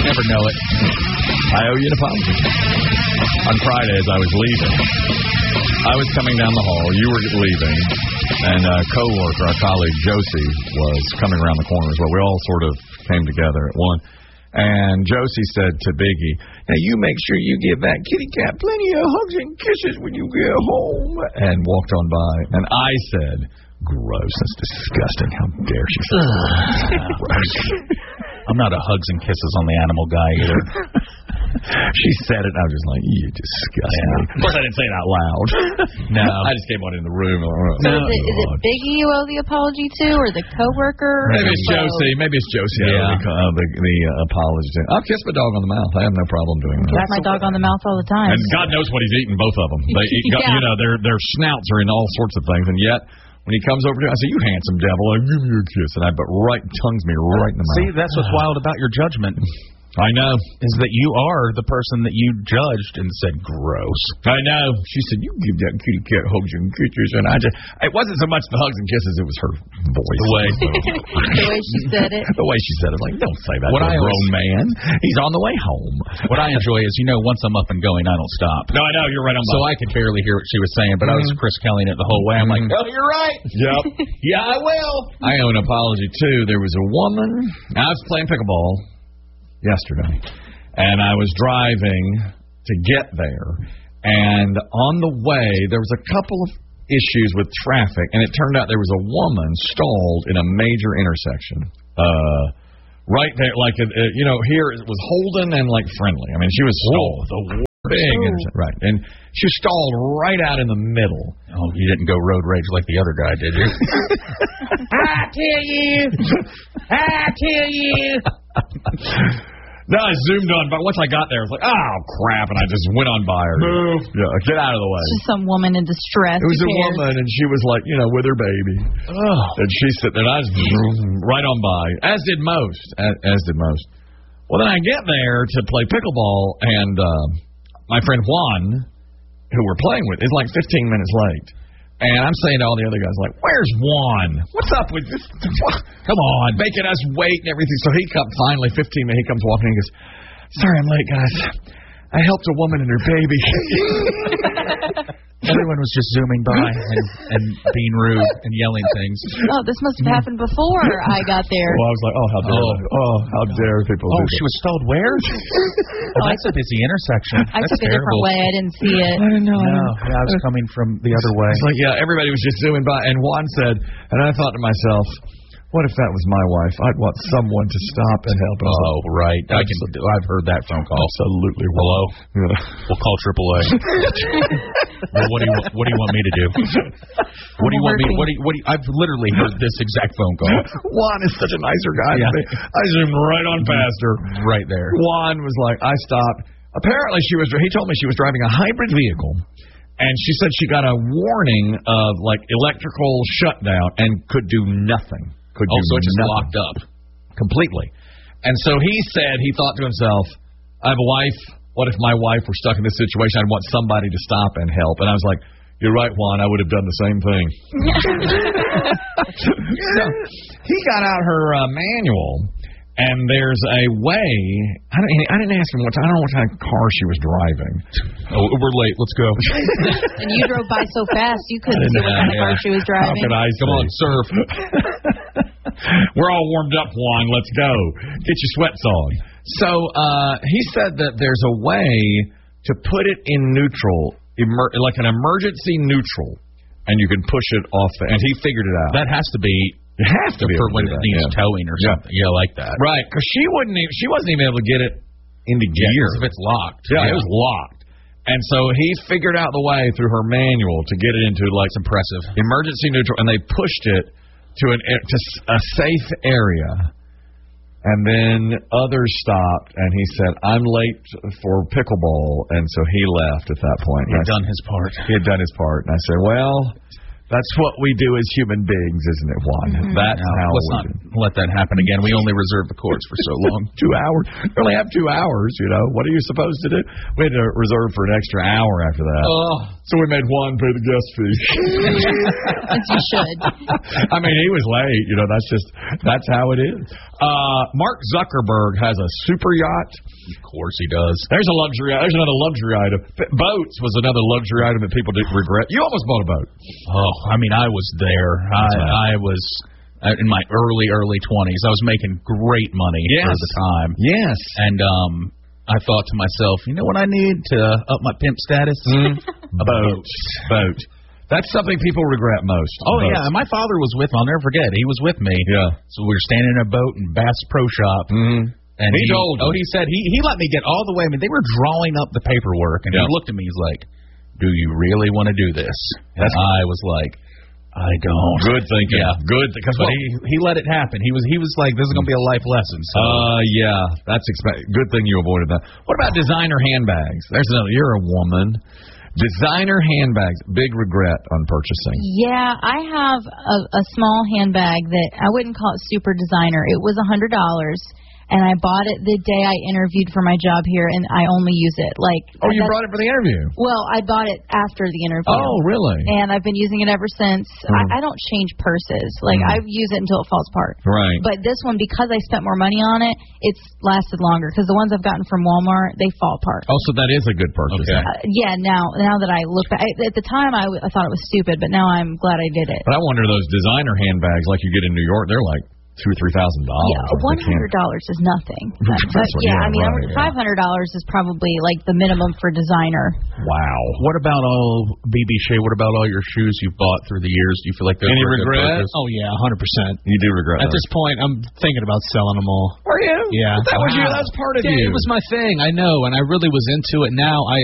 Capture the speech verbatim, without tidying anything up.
never know it. I owe you an apology. On Friday, as I was leaving, I was coming down the hall. You were leaving, and a co-worker, our colleague Josie, was coming around the corner as well. We all sort of came together at one. And Josie said to Biggie, now you make sure you give that kitty cat plenty of hugs and kisses when you get home. And walked on by. And I said, gross, that's disgusting. How dare she say that? I'm not a hugs and kisses on the animal guy either. She said it, and I was just like, you disgusting. Yeah. Of course, I didn't say it out loud. No. I just came on in the room. Like, oh, so no. is, it, is it Biggie you owe the apology to, or the coworker? Maybe it's so? Josie. Maybe it's Josie. Yeah. The, uh, the, the uh, apology to. I'll kiss my dog on the mouth. I have no problem doing that. Kiss my dog on the mouth all the time. And God knows what he's eating, both of them. They eat, yeah. You know, their their snouts are in all sorts of things, and yet. When he comes over to me, I say, you handsome devil, I'll give you a kiss. And I but right tongues me right in the mouth. See, that's what's wild about your judgment. I know. Is that you are the person that you judged and said, gross. I know. She said, you give that kitty cat hugs and kisses. And I just, it wasn't so much the hugs and kisses, it was her voice. The way. the way she said it. The way she said it. Like, don't say that what to I a grown always, man. He's on the way home. What I enjoy is, you know, once I'm up and going, I don't stop. No, I know. You're right on. So I could barely hear what she was saying, but mm-hmm. I was Chris Kellying it the whole way. I'm like, oh, you're right. Yep. Yeah, I will. I owe an apology, too. There was a woman. I was playing pickleball yesterday. And I was driving to get there, and on the way, there was a couple of issues with traffic, and it turned out there was a woman stalled in a major intersection. Uh, right there, like, uh, you know, here it was Holden and, like, Friendly. I mean, she was stalled. The big intersection. Right. And she was stalled right out in the middle. Oh, you didn't go road rage like the other guy, did you? I tell you. I tell you. No, I zoomed on, but once I got there, I was like, oh, crap, and I just went on by her. Move. Yeah, get out of the way. It's just some woman in distress. It was a woman, and she was like, you know, with her baby. Oh. And she sat there, and I was right on by, as did most, as, as did most. Well, then I get there to play pickleball, and uh, my friend Juan, who we're playing with, is like fifteen minutes late. And I'm saying to all the other guys, like, where's Juan? What's up with this? Come on, making us wait and everything. So he comes, finally, fifteen minutes, he comes walking in and goes, sorry I'm late, guys. I helped a woman and her baby. Everyone was just zooming by and, and being rude and yelling things. Oh, this must have happened before I got there. Well, I was like, oh, how dare, oh, oh how dare people Oh, do she that. was stalled where? Oh, that's a busy intersection. I that's took a terrible. different way. I didn't see it. I didn't know. No, yeah, I was coming from the other way. It's like, yeah, everybody was just zooming by. And Juan said, and I thought to myself, what if that was my wife? I'd want someone to stop and help us. Oh, right. I can, I've heard that phone call. Absolutely. Hello? Yeah. We'll call triple A. Well, what do you what do you want me to do? What do you want me? What do you, what do you, I've literally heard this exact phone call. Juan is such a nicer guy. Yeah. I zoomed right on past her. Right there. Juan was like, I stopped. Apparently, she was. He told me she was driving a hybrid vehicle, and she said she got a warning of like electrical shutdown and could do nothing. Could oh, do so it's just nothing. locked up Completely. And so he said, he thought to himself, I have a wife. What if my wife were stuck in this situation? I'd want somebody to stop and help. And I was like, you're right, Juan. I would have done the same thing. So he got out her uh, manual, and there's a way. I didn't, I didn't ask him what. I don't know what kind of car she was driving. Oh, we're late. Let's go. And you drove by so fast, you couldn't see what kind of car she was driving. How could I Come on, surf. We're all warmed up, Juan. Let's go. Get your sweats on. So uh, he said that there's a way to put it in neutral, emer- like an emergency neutral, and you can push it off. The, and he figured it out. That has to be. It has to be for when it needs yeah. towing or something. Yeah, yeah like that. Right, because she wouldn't. Even, she wasn't even able to get it into gear. Yeah, if it's locked. Yeah, yeah, it was locked. And so he figured out the way through her manual to get it into like it's impressive emergency neutral, and they pushed it to an to a safe area. And then others stopped, and he said, "I'm late for pickleball," and so he left at that point. He had done his part. He had done his part, and I said, "Well, That's what we do as human beings, isn't it, Juan? Mm-hmm. That's no, how let's we not do. let that happen again. We only reserve the courts for so long. two hours. We only have two hours, you know. What are you supposed to do? We had to reserve for an extra hour after that. Oh. So we made Juan pay the guest fee. As you should. I mean, he was late. You know, that's just, that's how it is. Uh, Mark Zuckerberg has a super yacht. Of course he does. There's a luxury. There's another luxury item. Boats was another luxury item that people didn't regret. You almost bought a boat. Oh, I mean, I was there. I, I was in my early, early twenties. I was making great money yes. for the time. Yes. And um, I thought to myself, you know what I need to up my pimp status? Mm. A boat. Boat. That's something people regret most. Oh, boats. yeah. My father was with me. I'll never forget. He was with me. Yeah. So we were standing in a boat in Bass Pro Shop. Mm-hmm. And he, he told Oh, he said he, he let me get all the way. I mean, they were drawing up the paperwork. And yeah. he looked at me. He's like, do you really want to do this? And I was like, I don't. Good thinking. Yeah. Good. Because but he, he let it happen. He was he was like, this is going to be a life lesson. So. Uh, yeah. That's expe- good thing you avoided that. What about designer handbags? There's another. You're a woman. Designer handbags. Big regret on purchasing. Yeah, I have a, a small handbag that I wouldn't call it super designer. It was one hundred dollars. And I bought it the day I interviewed for my job here, and I only use it. Like, oh, you brought it for the interview? Well, I bought it after the interview. Oh, really? And I've been using it ever since. Mm. I, I don't change purses. Like, mm. I use it until it falls apart. Right. But this one, because I spent more money on it, it's lasted longer. Because the ones I've gotten from Walmart, they fall apart. Oh, so that is a good purchase. Okay. Uh, yeah, now now that I look back, at the time I, w- I thought it was stupid, but now I'm glad I did it. But I wonder, those designer handbags like you get in New York, they're like two or three thousand dollars. Yeah, one hundred dollars is nothing. But, but yeah, yeah, I mean, right, five hundred dollars yeah. is probably like the minimum for designer. Wow. What about all B B Shea? What about all your shoes you've bought through the years? Do you feel like there's any regret? Oh yeah, a hundred percent. You do regret at those. this point? I'm thinking about selling them all. Were you? Yeah. But that wow. was you. That's part of yeah, you. It was my thing. I know, and I really was into it. Now I